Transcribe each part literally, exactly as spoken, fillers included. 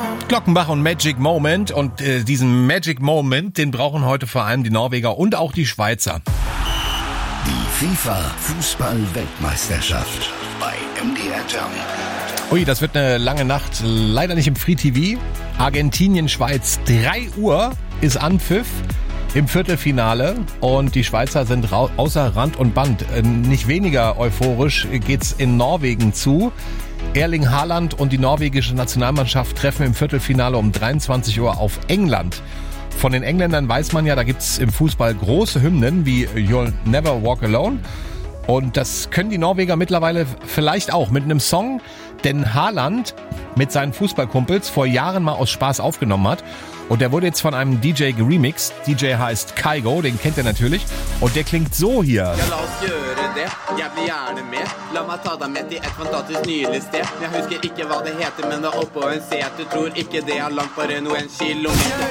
Glockenbach und Magic Moment. Und äh, diesen Magic Moment, den brauchen heute vor allem die Norweger und auch die Schweizer. Die FIFA-Fußball-Weltmeisterschaft bei M D R Jump. Ui, das wird eine lange Nacht. Leider nicht im Free T V. Argentinien, Schweiz. drei Uhr ist Anpfiff im Viertelfinale. Und die Schweizer sind ra- außer Rand und Band. Äh, nicht weniger euphorisch geht's in Norwegen zu. Erling Haaland und die norwegische Nationalmannschaft treffen im Viertelfinale um dreiundzwanzig Uhr auf England. Von den Engländern weiß man ja, da gibt's im Fußball große Hymnen wie You'll Never Walk Alone. Und das können die Norweger mittlerweile vielleicht auch mit einem Song, den Haaland mit seinen Fußballkumpels vor Jahren mal aus Spaß aufgenommen hat. Und der wurde jetzt von einem D J geremixed. D J heißt Kygo, den kennt ihr natürlich. Und der klingt so hier. Ja, la oss gjøre det. Jeg blir gjerne med. La meg ta deg med til et fantastisk nydelig sted. Jeg husker ikke hva det heter, men det er oppå en set. Du tror ikke det er langt, bare noen kilometer.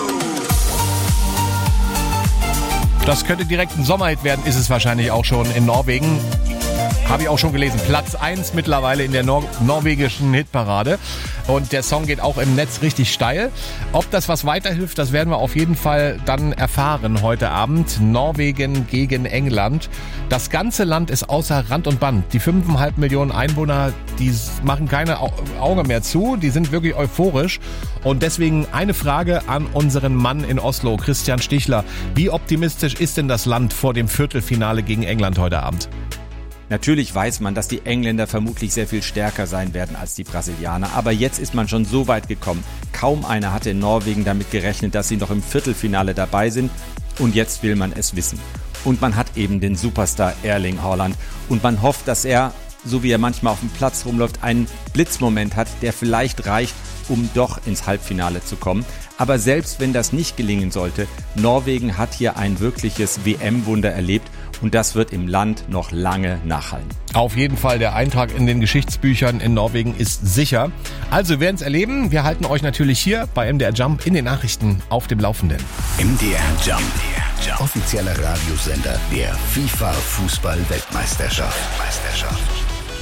Das könnte direkt ein Sommerhit werden, ist es wahrscheinlich auch schon in Norwegen. Habe ich auch schon gelesen. Platz eins mittlerweile in der Nor- norwegischen Hitparade. Und der Song geht auch im Netz richtig steil. Ob das was weiterhilft, das werden wir auf jeden Fall dann erfahren heute Abend. Norwegen gegen England. Das ganze Land ist außer Rand und Band. Die fünfeinhalb Millionen Einwohner, die machen keine Au- Augen mehr zu. Die sind wirklich euphorisch. Und deswegen eine Frage an unseren Mann in Oslo, Christian Stichler. Wie optimistisch ist denn das Land vor dem Viertelfinale gegen England heute Abend? Natürlich weiß man, dass die Engländer vermutlich sehr viel stärker sein werden als die Brasilianer. Aber jetzt ist man schon so weit gekommen. Kaum einer hatte in Norwegen damit gerechnet, dass sie noch im Viertelfinale dabei sind. Und jetzt will man es wissen. Und man hat eben den Superstar Erling Haaland. Und man hofft, dass er, so wie er manchmal auf dem Platz rumläuft, einen Blitzmoment hat, der vielleicht reicht, um doch ins Halbfinale zu kommen. Aber selbst wenn das nicht gelingen sollte, Norwegen hat hier ein wirkliches W M-Wunder erlebt. Und das wird im Land noch lange nachhallen. Auf jeden Fall, der Eintrag in den Geschichtsbüchern in Norwegen ist sicher. Also wir werden es erleben. Wir halten euch natürlich hier bei M D R Jump in den Nachrichten auf dem Laufenden. M D R Jump, offizieller Radiosender der FIFA-Fußball-Weltmeisterschaft.